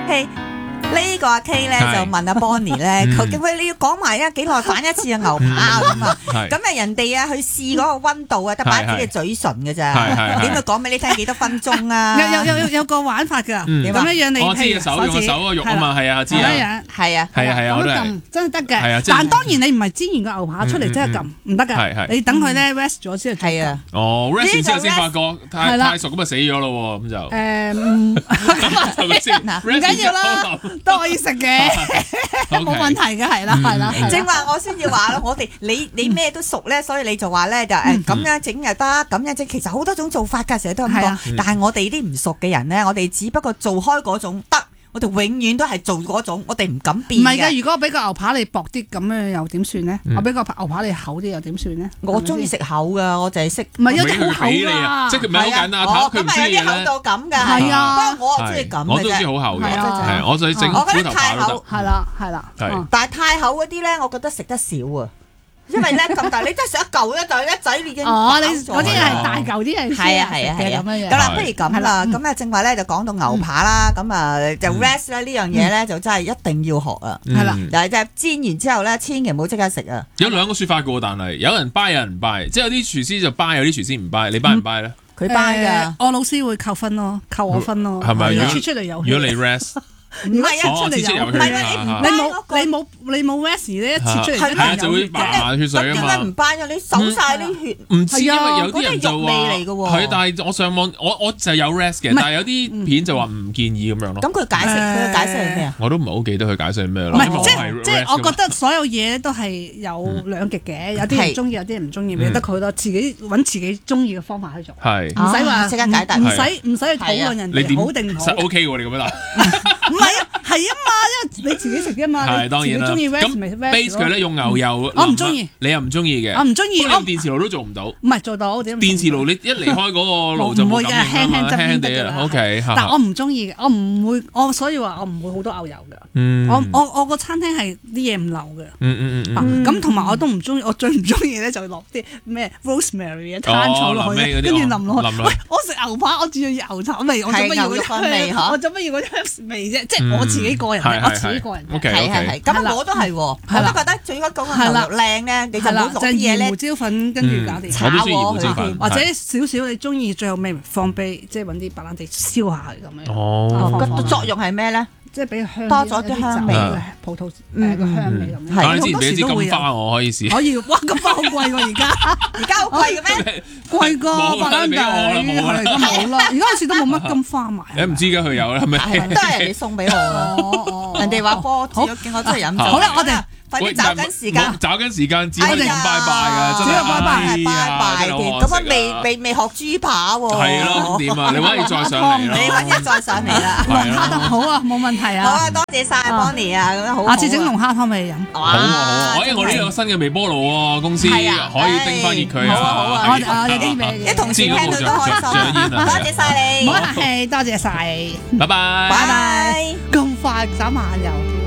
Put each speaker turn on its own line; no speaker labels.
OK。呢個阿 K 咧就問阿 Bonnie 咧，究竟你要講埋幾耐反一次嘅牛扒咁啊？咁啊人哋啊去試嗰個溫度啊，得擺喺你嘴唇嘅咋，點會講俾你聽幾多分鐘啊？
有個玩法㗎，咁樣樣你
我知嘅手用個手個肉啊嘛，係啊，知啊，
係啊，
我都
撳真係得嘅，但當然你唔係煎完個牛扒出嚟即係撳，唔得㗎，你等佢咧 rest 咗先。
係啊，
哦 rest 完之後先發覺太熟咁啊死咗咯喎，咁就係咪先？
唔緊要啦，都可以食嘅。冇問題嘅，係啦。
正話我先至話咯，我哋你咩都熟咧，所以你就話咧就咁樣整又得，咁樣整其實好多種做法㗎，成日都咁講。但係我哋啲唔熟嘅人咧，我哋只不過做開嗰種得，我哋永遠都係做嗰種，我哋唔敢變。
唔係㗎，如果我俾個牛扒你薄啲咁樣又點算咧？我俾個牛扒你厚啲又點算咧？
我中意食厚㗎，我就係識。
唔係一定好厚㗎，
即係唔係好簡單？佢唔知
有啲厚到咁㗎，
係啊。
不過我中意咁嘅啫。
我都中意好厚嘅，係我就整豬頭扒都得。
係啦。
但係太厚嗰啲咧，我覺得食得少啊。因為咧咁大，你真係食一嚿咧，就一仔已經
飽咗。嗰啲係大嚿啲係
係啊咁樣。咁啦，不如咁啦，咁啊正話咧就講到牛扒啦，咁啊就 rest 咧呢樣嘢咧就真係一定要學啊。
係啦，
就係即係煎完之後咧，千祈唔好即刻食啊。
有兩個説法嘅喎，但係有人 buy 有人唔 buy，即係有啲廚師就 buy，有啲廚師唔 buy，你 buy 唔 buy 咧？
佢 buy 㗎，
我老師會扣分咯，扣我分咯。
係咪？
出嚟有。
如果你 rest。
唔係一出嚟有，唔係你冇 rest 咧，一切出嚟
係就會白血水啊嘛。
點解唔班啊？你手晒啲血，
唔知因為有啲人就話係，但係我上網我就有 rest 嘅，但係有啲片就話唔建議咁樣咯。
咁佢解釋係咩啊？
我都唔係好記得佢解釋係咩咯。
唔係即係我覺得所有嘢都係有兩極嘅，有啲人中意，有啲人唔中意，得佢咯。自己揾自己中意嘅方法去做，
係
唔使話即刻解答，
唔使去討論人哋好定唔好。
OK 喎，你咁樣答。
唔係啊，係啊嘛，因為你自己食嘅嘛，
係當然啦。咁 base 佢咧用牛油，
我唔中意，
你又唔中意嘅，
我唔中意。
我用電磁爐都做唔到，
唔係做到點？
電磁爐你一離開嗰個爐就冇感應啦嘛，輕啲啊。OK，
但我唔中意嘅，我唔會，所以話我唔會好多牛油嘅。我個餐廳係啲嘢唔流嘅。咁同埋我都唔中意，我最唔中意咧就落啲咩 rosemary 嘅攤草落去，跟住淋落去。喂，我食牛扒，我只要牛炒味，我做乜要嗰啲味？我做乜要嗰啲味啫？即係我自己個人，我自己個人。
係。咁我都係，我都覺得最緊講個牛肉靚咧，你就唔好落啲嘢咧。胡椒粉跟住搞掂，
炒喎，
或者少少你中意最後尾放啤，即係揾啲白蘭地燒下佢咁樣。
哦，
個作用係咩咧？
即係俾香
多咗啲香味，
葡萄個香味咁樣。
係，之前俾支金花我可以試。
可以，哇！金花好貴喎，而家
好貴嘅咩？
貴過白蘭地，而家冇啦。而家好似都冇乜金花賣。
你唔知嘅佢有啦，係咪？
都係人哋送俾我咯。人哋話波子，我見我真係飲咗。
好啦，我哋。
快啲找緊時間，
找緊時間，只可以咁拜拜㗎，真係
拜拜嘅。咁啊未學豬扒喎。
係咯，點啊？你可以再上嚟啦。
你可以再上嚟啦。
龍蝦湯好啊，冇問題啊。
好啊，多謝晒 Bonnie 啊，咁樣好。
下次整龍蝦湯俾你飲。
好啊，我呢個新嘅微波爐喎，公司可以叮翻熱佢啊。
好啊，
我有啲咩？
啲同事聽到都開心。多謝晒你。
唔好客氣，多謝晒。
拜拜。
拜拜。
咁快眨眼又。